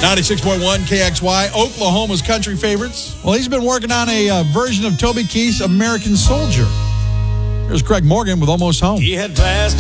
96.1 KXY, Oklahoma's country favorites. Well, he's been working on a version of Toby Keith's American Soldier. Here's Craig Morgan with Almost Home. He had passed